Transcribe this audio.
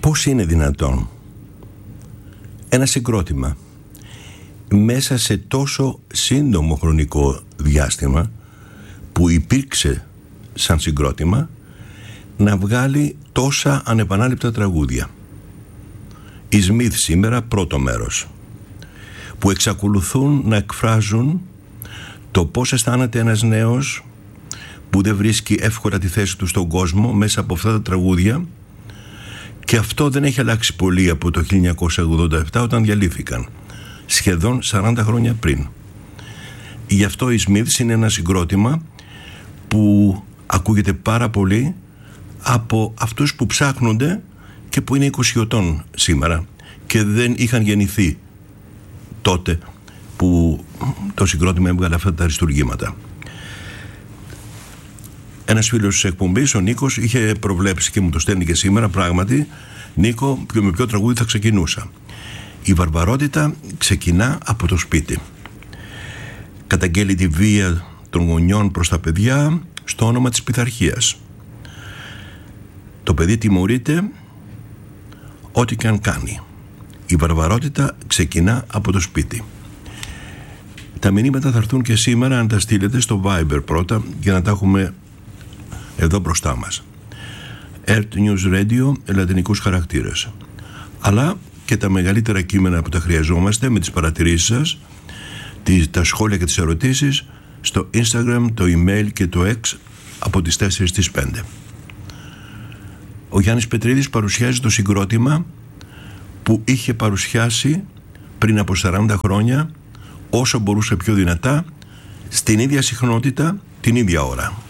Πώς είναι δυνατόν ένα συγκρότημα μέσα σε τόσο σύντομο χρονικό διάστημα που υπήρξε σαν συγκρότημα να βγάλει τόσα ανεπανάληπτα τραγούδια? Οι Smith σήμερα, πρώτο μέρος, που εξακολουθούν να εκφράζουν το πώς αισθάνεται ένας νέος που δεν βρίσκει εύκολα τη θέση του στον κόσμο μέσα από αυτά τα τραγούδια, και αυτό δεν έχει αλλάξει πολύ από το 1987 όταν διαλύθηκαν, σχεδόν 40 χρόνια πριν. Γι' αυτό οι Smiths είναι ένα συγκρότημα που ακούγεται πάρα πολύ από αυτούς που ψάχνονται και που είναι 20 ετών σήμερα και δεν είχαν γεννηθεί τότε που το συγκρότημα έβγαλε αυτά τα αριστουργήματα. Ένας φίλος της εκπομπής, ο Νίκος, είχε προβλέψει και μου το στέλνει και σήμερα, πράγματι, Νίκο, με ποιο τραγούδι θα ξεκινούσα. Η βαρβαρότητα ξεκινά από το σπίτι. Καταγγέλει τη βία των γονιών προς τα παιδιά στο όνομα της πειθαρχίας. Το παιδί τιμωρείται ό,τι και αν κάνει. Η βαρβαρότητα ξεκινά από το σπίτι. Τα μηνύματα θα έρθουν και σήμερα, αν τα στείλετε στο Viber πρώτα, για να τα έχουμε εδώ μπροστά μας. Earth News Radio, λατινικούς χαρακτήρες. Αλλά και τα μεγαλύτερα κείμενα που τα χρειαζόμαστε, με τις παρατηρήσεις σας, τα σχόλια και τις ερωτήσεις, στο Instagram, το email και το X από τις 4 στις 5. Ο Γιάννης Πετρίδης παρουσιάζει το συγκρότημα που είχε παρουσιάσει πριν από 40 χρόνια, όσο μπορούσε πιο δυνατά, στην ίδια συχνότητα, την ίδια ώρα.